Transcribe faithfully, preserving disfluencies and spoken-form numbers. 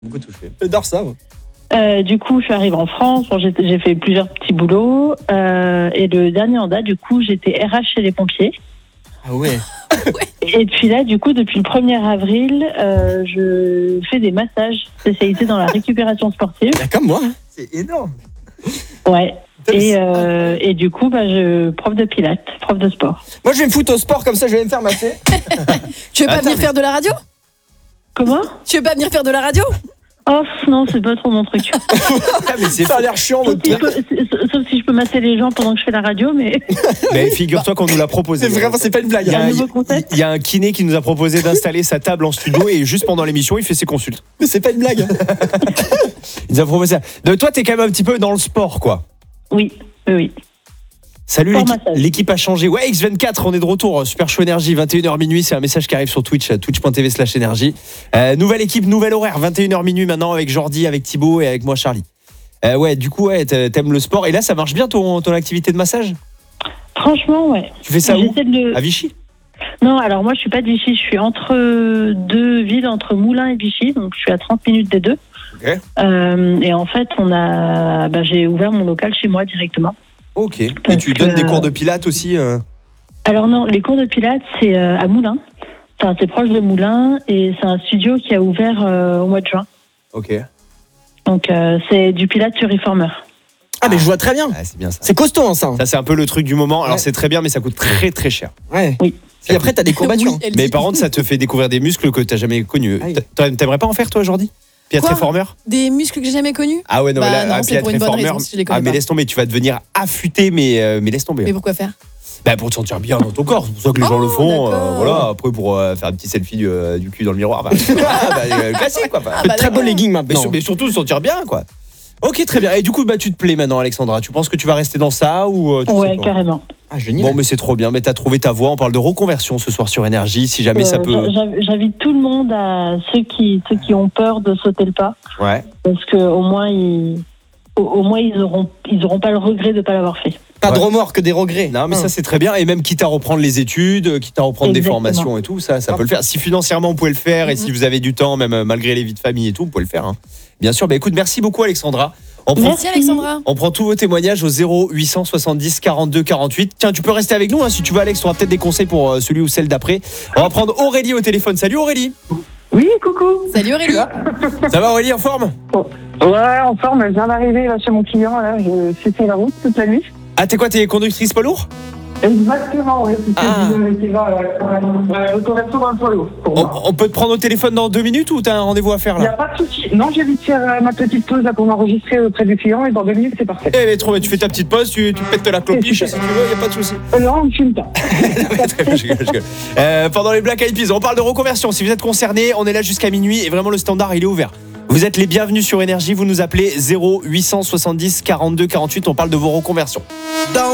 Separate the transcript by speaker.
Speaker 1: Beaucoup touché.
Speaker 2: J'adore ça. Ouais.
Speaker 3: Euh, du coup, je suis arrivée en France. Bon, j'ai, j'ai fait plusieurs petits boulots. Euh, et le dernier en date, du coup, j'étais R H chez les pompiers.
Speaker 2: Ah ouais.
Speaker 3: Et puis là, du coup, depuis le premier avril, euh, je fais des massages spécialisés dans la récupération sportive.
Speaker 2: Bah, comme moi. Hein.
Speaker 1: C'est énorme.
Speaker 3: Ouais. Et, euh, et du coup, bah, je prof de pilates, prof de sport.
Speaker 2: Moi, je vais me foutre au sport comme ça, je vais me faire masser.
Speaker 4: Tu veux pas
Speaker 1: Attends,
Speaker 4: venir
Speaker 1: mais-
Speaker 4: faire de la radio?
Speaker 3: Comment?
Speaker 4: Tu veux pas venir faire de la radio?
Speaker 3: Oh non, c'est pas trop mon truc.
Speaker 1: Ah, mais c'est
Speaker 2: Ça a l'air chiant,
Speaker 3: Sauf
Speaker 2: votre
Speaker 3: si, je
Speaker 2: truc.
Speaker 3: peux, sauf si je peux masser les gens pendant que je fais la radio, mais
Speaker 1: Mais figure-toi qu'on nous l'a proposé.
Speaker 2: C'est vraiment, c'est pas une blague.
Speaker 1: Il y, a
Speaker 3: un
Speaker 1: un,
Speaker 3: nouveau concept.
Speaker 1: il y a un kiné qui nous a proposé d'installer sa table en studio et juste pendant l'émission, il fait ses consultes.
Speaker 2: Mais c'est pas une blague.
Speaker 1: Il nous a proposé ça. De toi, t'es quand même un petit peu dans le sport, quoi.
Speaker 3: oui, oui, oui.
Speaker 1: Salut,
Speaker 3: Sport
Speaker 1: l'équipe,
Speaker 3: massage.
Speaker 1: l'équipe a changé. Ouais, X vingt-quatre, on est de retour. Super Show Énergie, vingt et une heures minuit. C'est un message qui arrive sur Twitch, twitch.tv slash énergie. Euh, nouvelle équipe, nouvel horaire, vingt et une heures minuit maintenant avec Jordi, avec Thibaut et avec moi, Charlie. Euh, ouais, du coup, ouais, t'aimes le sport. Et là, ça marche bien ton, ton activité de massage?
Speaker 3: Franchement, ouais.
Speaker 1: Tu fais ça où?
Speaker 3: J'essaie de le...
Speaker 1: À Vichy?
Speaker 3: Non, alors moi, je suis pas de Vichy. Je suis entre deux villes, entre Moulins et Vichy. Donc, je suis à trente minutes des deux.
Speaker 1: Ok.
Speaker 3: Euh, et en fait, on a, bah, j'ai ouvert mon local chez moi directement.
Speaker 1: Ok. Et
Speaker 3: Parce
Speaker 1: tu
Speaker 3: que-
Speaker 1: donnes des cours de pilates aussi euh
Speaker 3: Alors non, les cours de pilates, c'est euh, à Moulins. Enfin, c'est proche de Moulins et c'est un studio qui a ouvert euh, au mois de juin.
Speaker 1: Ok.
Speaker 3: Donc, euh, c'est du pilates sur Reformer.
Speaker 2: Ah, mais je vois très bien.
Speaker 1: Ah, c'est bien ça.
Speaker 2: C'est costaud, hein, ça.
Speaker 1: Ça, c'est un peu le truc du moment. Alors,
Speaker 2: Ouais.
Speaker 1: c'est très bien, mais ça coûte très très cher.
Speaker 2: Ouais.
Speaker 3: Oui.
Speaker 2: Et après, t'as des courbatures.
Speaker 4: Oui, elle
Speaker 1: Mais
Speaker 4: dit.
Speaker 1: par contre, ça te fait découvrir des muscles que t'as jamais connus.
Speaker 2: Ah oui.
Speaker 1: T'a- T'aimerais pas en faire, toi, Jordi? Pilates
Speaker 4: Quoi
Speaker 1: Reformer?
Speaker 4: Des muscles que j'ai jamais connus?
Speaker 1: Ah ouais, non,
Speaker 4: Bah
Speaker 1: mais là,
Speaker 4: non,
Speaker 1: un
Speaker 4: c'est
Speaker 1: Pilates
Speaker 4: pour une bonne
Speaker 1: Reformer.
Speaker 4: raison, si je les connais
Speaker 1: Ah, mais
Speaker 4: pas.
Speaker 1: laisse tomber, tu vas devenir affûté, mais, euh, mais laisse tomber.
Speaker 4: Mais pourquoi faire?
Speaker 1: Bah, pour te sentir bien dans ton corps, c'est pour ça que les gens
Speaker 4: Oh,
Speaker 1: le font. euh,
Speaker 4: d'accord.
Speaker 1: voilà, après, pour euh, faire un petit selfie du, euh, du cul dans le miroir. Bah, ah, bah, euh, classique, quoi. Bah,
Speaker 4: Ah,
Speaker 2: De
Speaker 4: bah,
Speaker 2: très beaux
Speaker 4: d'accord.
Speaker 2: leggings
Speaker 1: mais,
Speaker 2: maintenant.
Speaker 1: sur- mais surtout, se sentir bien, quoi. Ok, très bien. Et du coup, bah, tu te plais maintenant, Alexandra. Tu penses que tu vas rester dans ça ou euh, tu
Speaker 3: Ouais,
Speaker 1: sais pas
Speaker 3: carrément.
Speaker 2: Ah, génial.
Speaker 1: Bon, mais c'est trop bien. Mais t'as trouvé ta voie. On parle de reconversion ce soir sur Énergie. Si jamais ça
Speaker 3: Euh,
Speaker 1: peut.
Speaker 3: j'a- j'a- J'invite tout le monde à ceux qui, ceux qui ont peur de sauter le pas,
Speaker 1: Ouais.
Speaker 3: parce que au moins ils, au, au moins ils auront, ils auront pas le regret de pas l'avoir fait.
Speaker 2: Pas de
Speaker 1: Ouais.
Speaker 2: remords, que des regrets.
Speaker 1: Non, mais
Speaker 2: Hein.
Speaker 1: ça, c'est très bien. Et même quitte à reprendre les études, quitte à reprendre des
Speaker 3: Exactement.
Speaker 1: formations et tout, ça, ça peut le faire. Si financièrement, vous pouvez le faire et si vous avez du temps, même euh, malgré les vies de famille et tout, vous pouvez le faire. Hein. Bien sûr. Bah, écoute, merci beaucoup, Alexandra. On prend,
Speaker 4: Merci Alexandra.
Speaker 1: on prend tous vos témoignages au zéro huit cent soixante-dix quarante-deux quarante-huit. Tiens, tu peux rester avec nous hein, si tu veux, Alex. Tu auras peut-être des conseils pour euh, celui ou celle d'après. On va prendre Aurélie au téléphone. Salut Aurélie.
Speaker 5: Oui, coucou.
Speaker 4: Salut Aurélie.
Speaker 1: Ça va Aurélie, en forme?
Speaker 5: Ouais, en forme, je viens d'arriver là, chez mon client, là, je suis sur la route toute la nuit.
Speaker 1: Ah, t'es quoi? T'es conductrice poids lourd?
Speaker 5: Exactement, oui, c'est
Speaker 1: Ah.
Speaker 5: ce qui va euh, autoresto dans le poids lourd, pour
Speaker 1: on,
Speaker 5: moi.
Speaker 1: on peut te prendre au téléphone dans deux minutes ou t'as un rendez-vous à faire
Speaker 5: Il n'y a
Speaker 1: là?
Speaker 5: pas de souci. Non, j'ai vite faire euh, ma petite pause là, pour m'enregistrer auprès du client et dans deux minutes, c'est parfait.
Speaker 1: Eh, mais trop bien, tu fais ta petite pause, tu, tu pètes la clopiche si tu veux, y a pas de souci.
Speaker 5: Euh, non, on ne filme pas.
Speaker 1: Très bien, je rigole, je rigole. Euh, pendant les Black Eyed Peas, on parle de reconversion. Si vous êtes concerné, on est là jusqu'à minuit et vraiment le standard il est ouvert. Vous êtes les bienvenus sur Énergie, vous nous appelez zéro huit cent soixante-dix quarante-deux quarante-huit, on parle de vos reconversions.